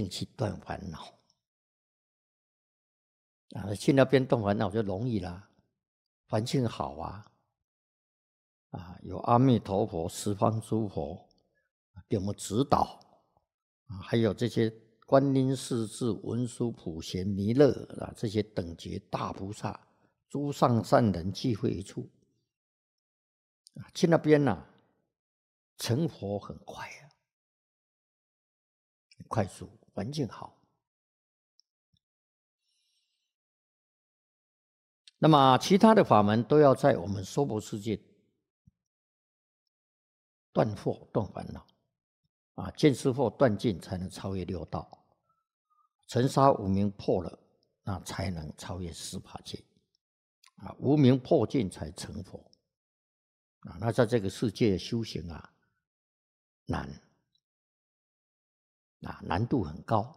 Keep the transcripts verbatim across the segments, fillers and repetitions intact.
定去断烦恼啊！去那边断烦恼就容易啦，环境好啊，啊，有阿弥陀佛、十方诸佛给我们指导啊，还有这些观音、势至、文殊、普贤、弥勒啊，这些等觉大菩萨、诸上善人聚会一处啊，去那边呢、啊，成佛很快啊，很快速，环境好。那么其他的法门都要在我们娑婆世界断惑、断烦恼啊，见思惑断尽，才能超越六道。尘沙无明破了，那才能超越十法界啊！无明破尽才成佛啊！那在这个世界修行啊，难啊，难度很高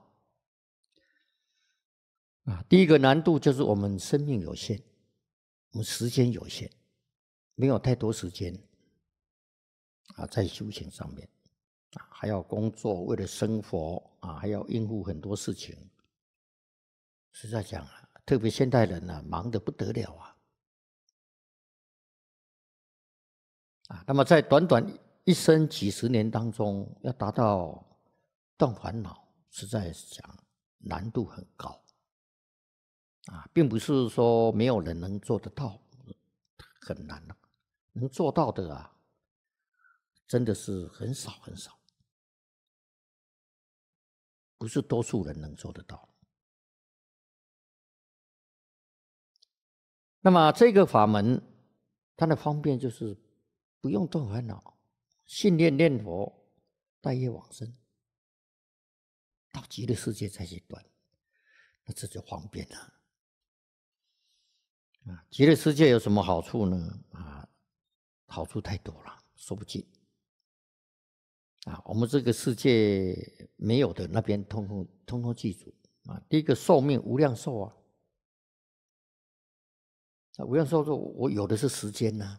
啊！第一个难度就是我们生命有限，我们时间有限，没有太多时间啊，在修行上面啊，还要工作，为了生活啊，还要应付很多事情。实在讲啊，特别现代人啊，忙得不得了啊！啊，那么在短短一生几十年当中，要达到断烦恼，实在讲难度很高啊，并不是说没有人能做得到，很难了、啊。能做到的啊，真的是很少很少，不是多数人能做得到。那么这个法门，它的方便就是不用断烦恼，信念念佛，待业往生，到极乐世界再去断，那这就方便了。啊，极乐世界有什么好处呢？啊，好处太多了，说不尽。啊，我们这个世界没有的，那边通通通通记住啊。第一个寿命无量寿啊。啊，无量寿说，我有的是时间呐、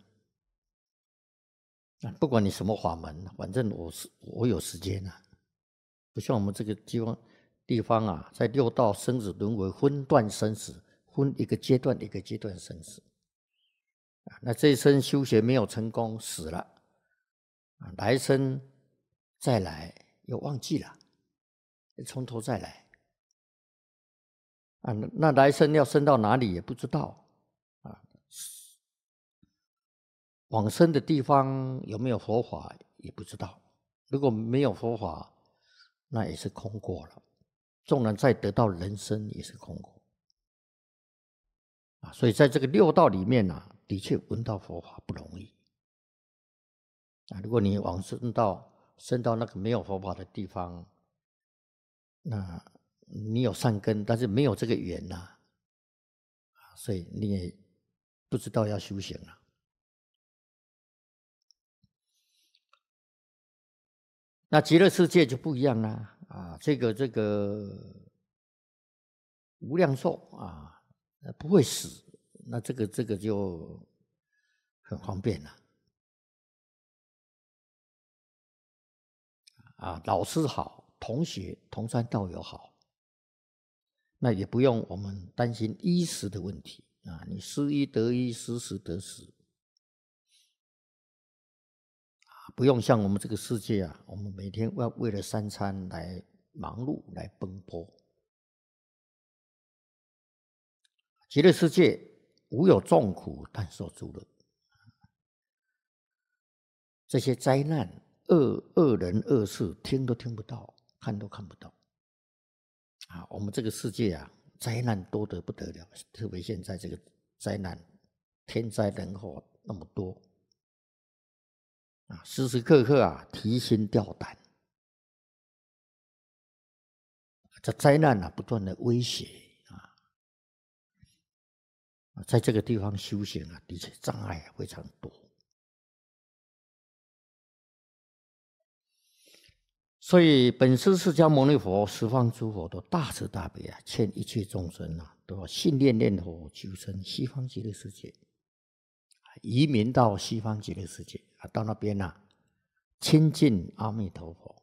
啊。不管你什么法门，反正我是我有时间呐、啊。不像我们这个地方地方啊，在六道生死轮回分段生死，分一个阶段一个阶段生死。啊，那这一生修学没有成功，死了，啊，来生再来又忘记了，从头再来。啊，那来生要生到哪里也不知道。往生的地方有没有佛法也不知道，如果没有佛法，那也是空过了。纵然再得到人生，也是空过。啊，所以在这个六道里面啊，的确闻到佛法不容易。啊，如果你往生到生到那个没有佛法的地方，那你有善根，但是没有这个缘呐、啊，所以你也不知道要修行了。那极乐世界就不一样啦，啊，这个这个无量寿啊，不会死，那这个这个就很方便了。啊，老师好，同学同山道友好，那也不用我们担心衣食的问题啊，你失衣得衣，失食得食。不用像我们这个世界啊，我们每天要为了三餐来忙碌、来奔波。极乐世界无有众苦，但受诸乐。这些灾难、恶恶人、恶事，听都听不到，看都看不到。啊，我们这个世界啊，灾难多得不得了，特别现在这个灾难，天灾人祸那么多。啊，时时刻刻啊，提心吊胆，这灾难啊，不断的威胁啊，在这个地方修行啊，的确障碍非常多。所以，本师释迦牟尼佛、十方诸佛都大慈大悲啊，劝一切众生啊，都要信念念佛，求生西方极乐世界，移民到西方极乐世界啊，到那边啊，亲近阿弥陀佛。